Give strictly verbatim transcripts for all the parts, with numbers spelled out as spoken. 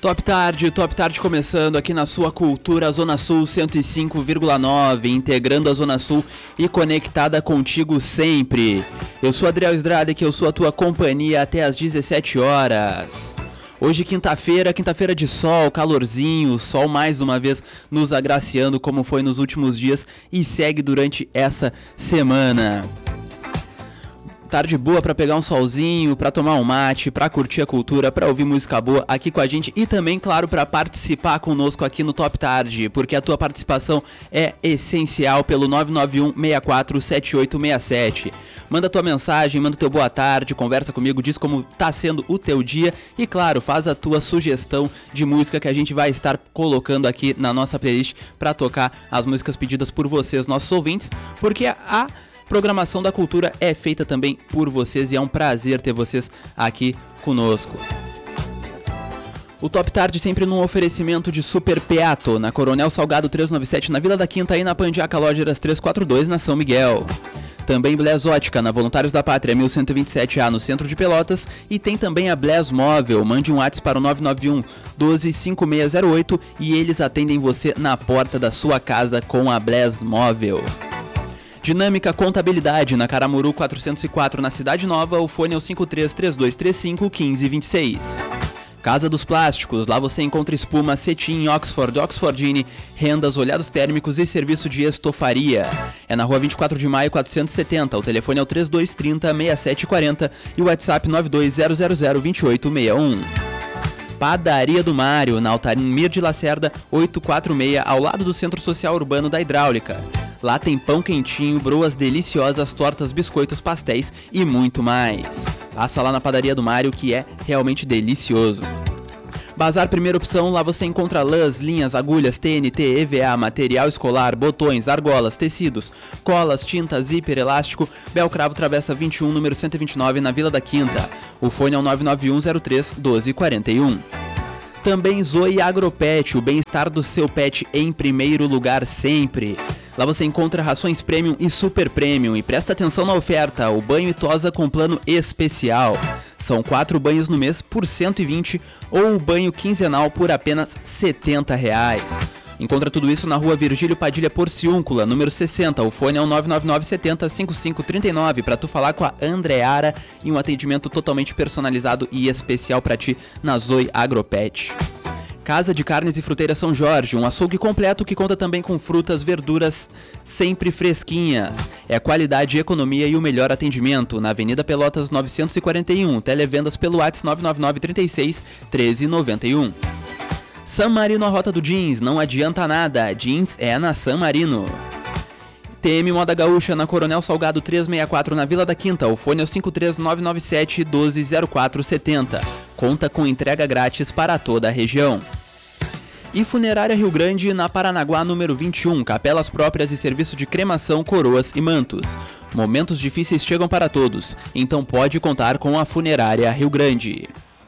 Top Tarde, Top Tarde começando aqui na sua Cultura Zona Sul cento e cinco vírgula nove, integrando a Zona Sul e conectada contigo sempre. Eu sou Adriel Estrada, que eu sou a tua companhia até às dezessete horas. Hoje quinta-feira, quinta-feira de sol, calorzinho, sol mais uma vez nos agraciando como foi nos últimos dias e segue durante essa semana. Tarde boa pra pegar um solzinho, pra tomar um mate, pra curtir a cultura, pra ouvir música boa aqui com a gente e também, claro, pra participar conosco aqui no Top Tarde, porque a tua participação é essencial pelo nove nove um, seis quatro sete oito seis sete. Manda tua mensagem, manda teu boa tarde, conversa comigo, diz como tá sendo o teu dia e, claro, faz a tua sugestão de música que a gente vai estar colocando aqui na nossa playlist pra tocar as músicas pedidas por vocês, nossos ouvintes, porque a programação da cultura é feita também por vocês e é um prazer ter vocês aqui conosco. O Top Tarde sempre num oferecimento de Super Peato, na Coronel Salgado trezentos e noventa e sete, na Vila da Quinta e na Pandiaca Lógeras trezentos e quarenta e dois, na São Miguel. Também Blés Ótica, na Voluntários da Pátria mil cento e vinte e sete A, no centro de Pelotas. E tem também a Blés Móvel. Mande um WhatsApp para o nove nove um, doze, cinco seis zero oito e eles atendem você na porta da sua casa com a Blés Móvel. Dinâmica Contabilidade, na Caramuru quatrocentos e quatro, na Cidade Nova. O fone é o cinco três três dois três cinco, um cinco dois seis. Casa dos Plásticos, lá você encontra espuma, cetim, Oxford, Oxfordine, rendas, olhados térmicos e serviço de estofaria. É na rua vinte e quatro de maio, quatrocentos e setenta. O telefone é o três dois três zero, seis sete quatro zero e o WhatsApp nove dois zero zero zero, dois oito seis um. Padaria do Mário, na Altamir de Lacerda oitocentos e quarenta e seis, ao lado do Centro Social Urbano da Hidráulica. Lá tem pão quentinho, broas deliciosas, tortas, biscoitos, pastéis e muito mais. Passa lá na Padaria do Mário, que é realmente delicioso. Bazar Primeira Opção, lá você encontra lãs, linhas, agulhas, T N T, E V A, material escolar, botões, argolas, tecidos, colas, tintas, zíper, elástico, Belcravo Travessa vinte e um, número cento e vinte e nove, na Vila da Quinta. O fone é o nove nove um, zero três, um dois quatro um. Também Zoe Agropet, o bem-estar do seu pet em primeiro lugar sempre. Lá você encontra rações Premium e Super Premium. E presta atenção na oferta, o banho e tosa com plano especial. São quatro banhos no mês por cento e vinte ou o banho quinzenal por apenas setenta reais. Encontra tudo isso na rua Virgílio Padilha Porciúncula, número sessenta. O fone é o nove nove nove, setenta, cinquenta e cinco, trinta e nove para tu falar com a Andreara e um atendimento totalmente personalizado e especial para ti na Zoe Agropet. Casa de Carnes e Fruteiras São Jorge, um açougue completo que conta também com frutas, verduras sempre fresquinhas. É qualidade, economia e o melhor atendimento. Na Avenida Pelotas novecentos e quarenta e um, televendas pelo WhatsApp nove nove nove, trinta e seis, treze noventa e um. San Marino, a rota do jeans, não adianta nada, jeans é na San Marino. T M Moda Gaúcha, na Coronel Salgado trezentos e sessenta e quatro, na Vila da Quinta. O fone é o cinco três nove nove sete, um dois zero quatro sete zero. Conta com entrega grátis para toda a região. E Funerária Rio Grande, na Paranaguá, número vinte e um, capelas próprias e serviço de cremação, coroas e mantos. Momentos difíceis chegam para todos, então pode contar com a Funerária Rio Grande.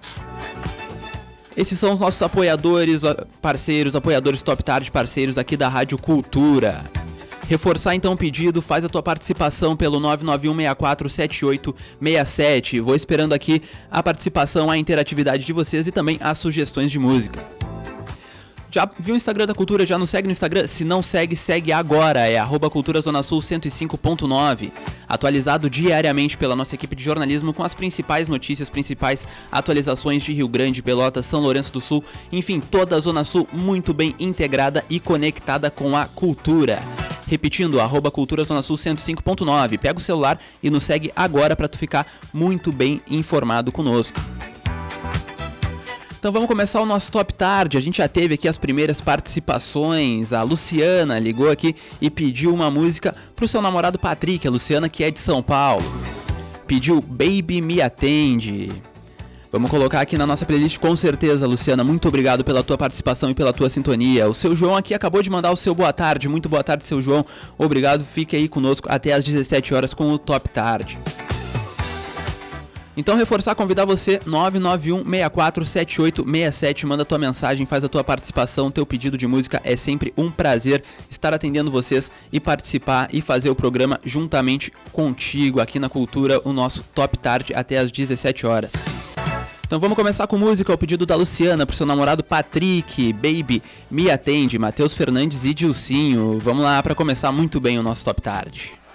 Esses são os nossos apoiadores, parceiros, apoiadores Top Tarde, parceiros aqui da Rádio Cultura. Reforçar então o pedido, faz a tua participação pelo nove nove um, seis quatro sete oito seis sete. Vou esperando aqui a participação, a interatividade de vocês e também as sugestões de música. Já viu o Instagram da Cultura? Já não segue no Instagram? Se não segue, segue agora. É arroba Cultura Zona Sul cento e cinco ponto nove. Atualizado diariamente pela nossa equipe de jornalismo com as principais notícias, principais atualizações de Rio Grande, Pelotas, São Lourenço do Sul. Enfim, toda a Zona Sul muito bem integrada e conectada com a cultura. Repetindo, arroba Cultura Zona Sul cento e cinco ponto nove. Pega o celular e nos segue agora para tu ficar muito bem informado conosco. Então vamos começar o nosso Top Tarde. A gente já teve aqui as primeiras participações. A Luciana ligou aqui e pediu uma música pro seu namorado Patrick. A Luciana, que é de São Paulo, pediu Baby Me Atende. Vamos colocar aqui na nossa playlist com certeza, Luciana. Muito obrigado pela tua participação e pela tua sintonia. O seu João aqui acabou de mandar o seu boa tarde. Muito boa tarde, seu João. Obrigado, fique aí conosco até às dezessete horas com o Top Tarde. Então, reforçar, convidar você, nove nove um, seis quatro sete oito seis sete, manda tua mensagem, faz a tua participação, teu pedido de música. É sempre um prazer estar atendendo vocês e participar e fazer o programa juntamente contigo aqui na Cultura, o nosso Top Tarde até às dezessete horas. Então vamos começar com música, ao pedido da Luciana, pro seu namorado Patrick, Baby, Me Atende, Matheus Fernandes e Dilcinho. Vamos lá para começar muito bem o nosso Top Tarde.